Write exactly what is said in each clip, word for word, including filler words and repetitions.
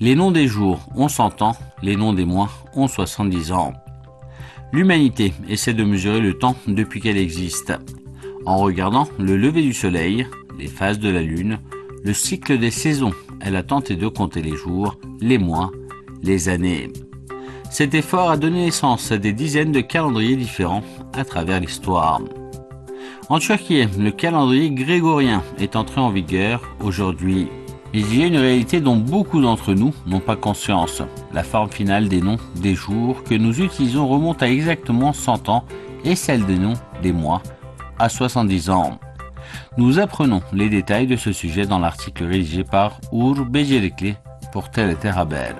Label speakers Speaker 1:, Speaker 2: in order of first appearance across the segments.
Speaker 1: Les noms des jours ont cent ans, les noms des mois ont soixante-dix ans. L'humanité essaie de mesurer le temps depuis qu'elle existe, en regardant le lever du soleil, les phases de la lune, le cycle des saisons. Elle a tenté de compter les jours, les mois, les années. Cet effort a donné naissance à des dizaines de calendriers différents à travers l'histoire. En Turquie, le calendrier grégorien est entré en vigueur aujourd'hui. Il y a une réalité dont beaucoup d'entre nous n'ont pas conscience. La forme finale des noms des jours que nous utilisons remonte à exactement cent ans et celle des noms des mois à soixante-dix ans. Nous apprenons les détails de ce sujet dans l'article rédigé par Uğur Becerikli pour T R T Haber.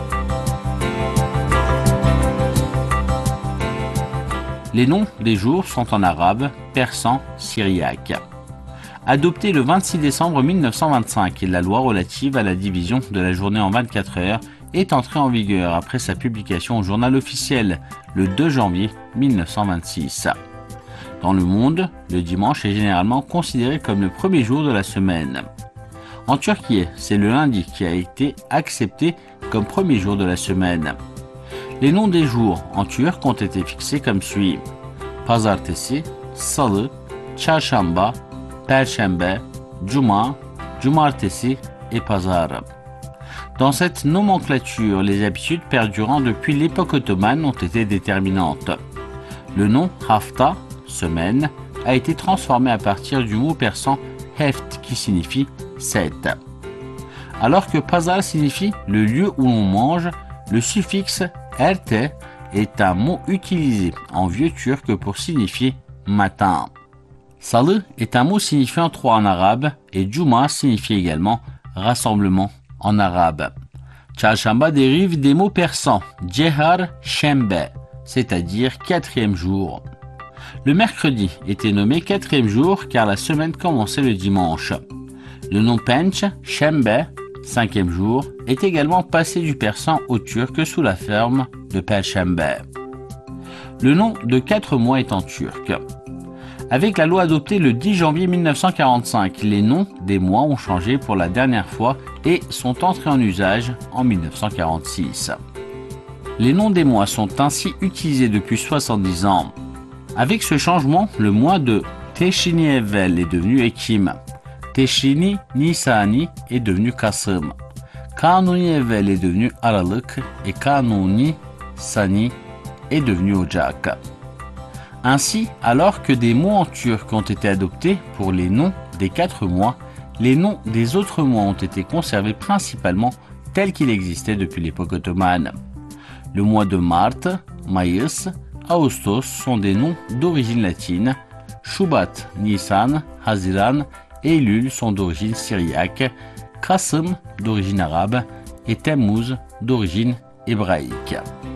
Speaker 1: Les noms des jours sont en arabe, persan, syriaque. Adoptée le vingt-six décembre mille neuf cent vingt-cinq, la loi relative à la division de la journée en vingt-quatre heures est entrée en vigueur après sa publication au journal officiel le deux janvier mille neuf cent vingt-six. Dans le monde, le dimanche est généralement considéré comme le premier jour de la semaine. En Turquie, c'est le lundi qui a été accepté comme premier jour de la semaine. Les noms des jours en turc ont été fixés comme suit: Pazartesi, Salı, Çarşamba, Perşembe, Cuma, Cumartesi et Pazar. Dans cette nomenclature, les habitudes perdurant depuis l'époque ottomane ont été déterminantes. Le nom hafta, semaine, a été transformé à partir du mot persan heft qui signifie sept. Alors que pazar signifie le lieu où l'on mange, le suffixe erte est un mot utilisé en vieux turc pour signifier matin. Salı est un mot signifiant trois en arabe et Cuma signifie également rassemblement en arabe. Çarşamba dérive des mots persans cehar şembe, c'est-à-dire quatrième jour. Le mercredi était nommé quatrième jour car la semaine commençait le dimanche. Le nom penç, şembe, cinquième jour, est également passé du persan au turc sous la forme de perşembe. Le nom de quatre mois est en turc. Avec la loi adoptée le dix janvier mille neuf cent quarante-cinq, les noms des mois ont changé pour la dernière fois et sont entrés en usage en mille neuf cent quarante-six. Les noms des mois sont ainsi utilisés depuis soixante-dix ans. Avec ce changement, le mois de Teşrini Evvel est devenu Ekim. Teşrini Nisani est devenu Kasım. Kanuni Evvel est devenu Aralık et Kanuni Sani est devenu Ocak. Ainsi, alors que des mots en turc ont été adoptés pour les noms des quatre mois, les noms des autres mois ont été conservés principalement tels qu'ils existaient depuis l'époque ottomane. Le mois de Mart, Mayıs, Ağustos sont des noms d'origine latine, Şubat, Nisan, Haziran et Eylül sont d'origine syriaque, Kasım d'origine arabe et Temmuz d'origine hébraïque.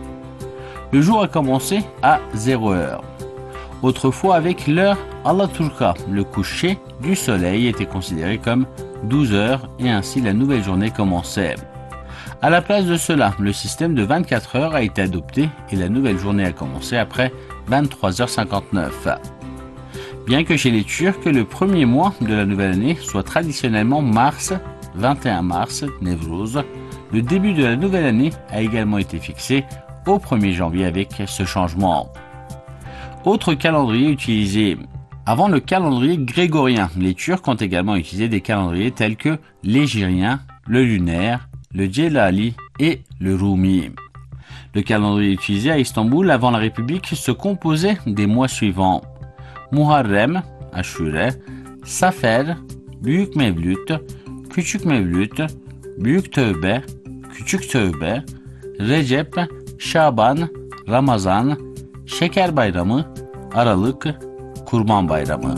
Speaker 1: Le jour a commencé à zéro heure. Autrefois, avec l'heure Alaturka, le coucher du soleil était considéré comme douze heures et ainsi la nouvelle journée commençait. À la place de cela, le système de vingt-quatre heures a été adopté et la nouvelle journée a commencé après vingt-trois heures cinquante-neuf. Bien que chez les Turcs, le premier mois de la nouvelle année soit traditionnellement mars, vingt et un mars, Nevruz, le début de la nouvelle année a également été fixé au premier janvier avec ce changement. Autre calendrier utilisé. Avant le calendrier grégorien, les Turcs ont également utilisé des calendriers tels que l'hégirien, le lunaire, le Celali et le Rumi. Le calendrier utilisé à Istanbul avant la République se composait des mois suivants: Muharrem, Aşure, Safer, Büyük Mevlüt, Küçük Mevlüt, Büyük Tövbe, Küçük Tövbe, Recep, Şaban, Ramazan, Şeker Bayramı, Aralık, Kurban Bayramı.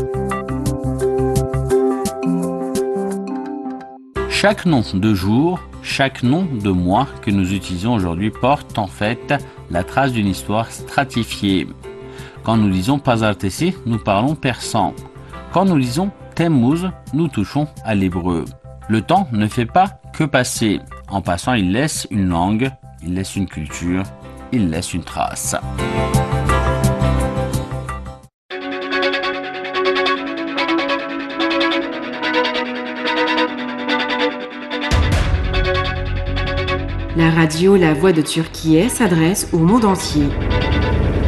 Speaker 1: Chaque nom de jour, chaque nom de mois que nous utilisons aujourd'hui porte en fait la trace d'une histoire stratifiée. Quand nous lisons Pazartesi, nous parlons persan. Quand nous lisons Temmuz, nous touchons à l'hébreu. Le temps ne fait pas que passer. En passant, il laisse une langue, il laisse une culture, il laisse une trace.
Speaker 2: La radio La Voix de Türkiye s'adresse au monde entier.